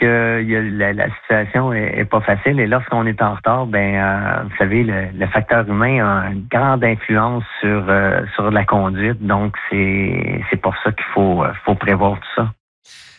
que la situation est pas facile et lorsqu'on est en retard, vous savez, le facteur humain a une grande influence sur la conduite. Donc, c'est pour ça qu'il faut prévoir tout ça.